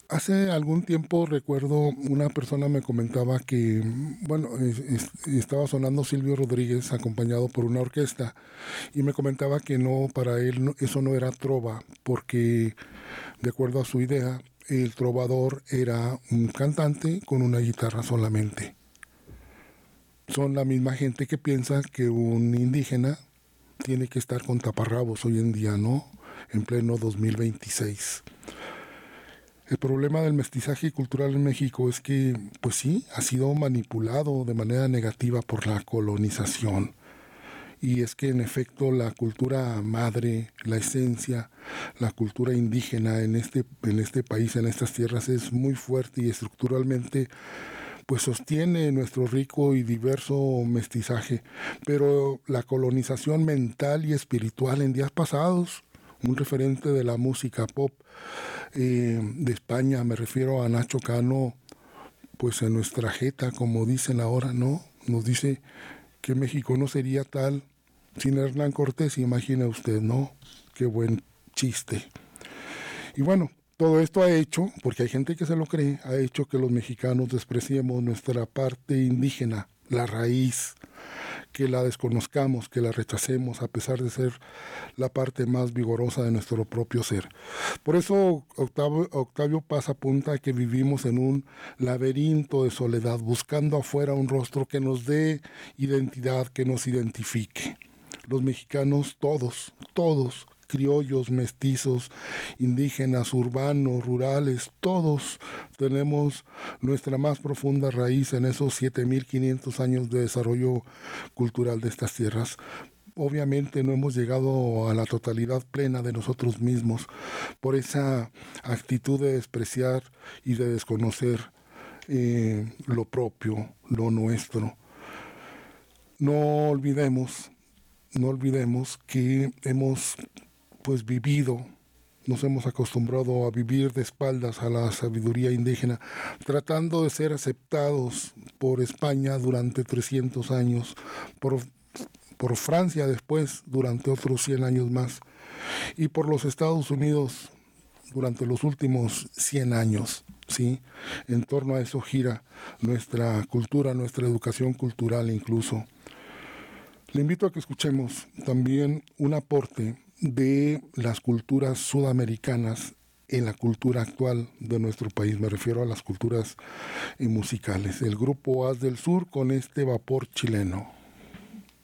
Hace algún tiempo recuerdo una persona me comentaba que, bueno, estaba sonando Silvio Rodríguez acompañado por una orquesta y me comentaba que no, para él eso no era trova, porque de acuerdo a su idea, el trovador era un cantante con una guitarra solamente. Son la misma gente que piensa que un indígena tiene que estar con taparrabos hoy en día, ¿no? En pleno 2026. El problema del mestizaje cultural en México es que, pues sí, ha sido manipulado de manera negativa por la colonización. Y es que en efecto la cultura madre, la esencia, la cultura indígena en este país, en estas tierras, es muy fuerte y estructuralmente pues sostiene nuestro rico y diverso mestizaje. Pero la colonización mental y espiritual en días pasados, un referente de la música pop de España, me refiero a Nacho Cano, pues en nuestra jeta, como dicen ahora, ¿no? Nos dice que México no sería tal sin Hernán Cortés, imagina usted, ¿no? Qué buen chiste. Y bueno, todo esto ha hecho, porque hay gente que se lo cree, ha hecho que los mexicanos despreciemos nuestra parte indígena, la raíz, que la desconozcamos, que la rechacemos, a pesar de ser la parte más vigorosa de nuestro propio ser. Por eso Octavio Paz apunta a que vivimos en un laberinto de soledad, buscando afuera un rostro que nos dé identidad, que nos identifique. Los mexicanos, todos, criollos, mestizos, indígenas, urbanos, rurales, todos tenemos nuestra más profunda raíz en esos 7500 años de desarrollo cultural de estas tierras. Obviamente no hemos llegado a la totalidad plena de nosotros mismos por esa actitud de despreciar y de desconocer lo propio, lo nuestro. No olvidemos, no olvidemos que hemos pues vivido, nos hemos acostumbrado a vivir de espaldas a la sabiduría indígena, tratando de ser aceptados por España durante 300 años, por Francia después durante otros 100 años más, y por los Estados Unidos durante los últimos 100 años. ¿Sí? En torno a eso gira nuestra cultura, nuestra educación cultural incluso. Le invito a que escuchemos también un aporte de las culturas sudamericanas en la cultura actual de nuestro país. Me refiero a las culturas musicales. El grupo Haz del Sur con este Vapor Chileno.